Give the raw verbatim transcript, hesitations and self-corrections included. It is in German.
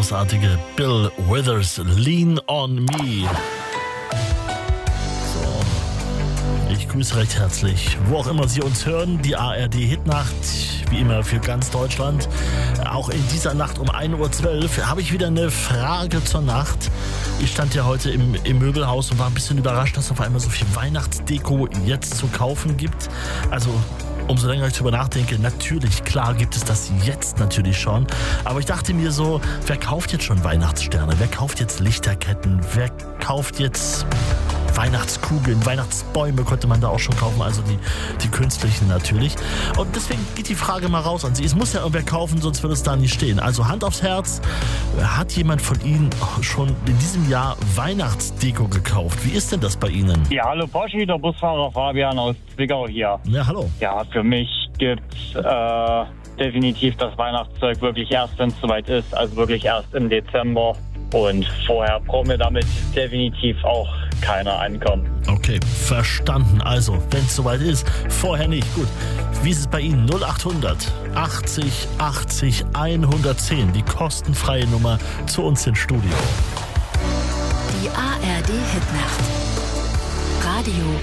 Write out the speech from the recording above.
großartige Bill Withers, Lean on Me. So, ich grüße recht herzlich, wo auch immer Sie uns hören, die A R D-Hitnacht, wie immer für ganz Deutschland. Auch in dieser Nacht um ein Uhr zwölf habe ich wieder eine Frage zur Nacht. Ich stand ja heute im, im Möbelhaus und war ein bisschen überrascht, dass es auf einmal so viel Weihnachtsdeko jetzt zu kaufen gibt. Also umso länger ich drüber nachdenke, natürlich, klar gibt es das jetzt natürlich schon. Aber ich dachte mir so, wer kauft jetzt schon Weihnachtssterne? Wer kauft jetzt Lichterketten? Wer kauft jetzt Weihnachtskugeln, Weihnachtsbäume könnte man da auch schon kaufen, also die, die künstlichen natürlich. Und deswegen geht die Frage mal raus an Sie. Es muss ja irgendwer kaufen, sonst wird es da nicht stehen. Also Hand aufs Herz, hat jemand von Ihnen schon in diesem Jahr Weihnachtsdeko gekauft? Wie ist denn das bei Ihnen? Ja, hallo Porsche, der Busfahrer Fabian aus Zwickau hier. Ja, hallo. Ja, für mich gibt's äh, definitiv das Weihnachtszeug wirklich erst, wenn es soweit ist, also wirklich erst im Dezember. Und vorher braucht mir damit definitiv auch keiner ankommen. Okay, verstanden. Also, wenn es soweit ist, vorher nicht. Gut. Wie ist es bei Ihnen? null acht hundert achtzig achtzig hundertzehn, die kostenfreie Nummer zu uns ins Studio. Die A R D-Hitnacht. Radio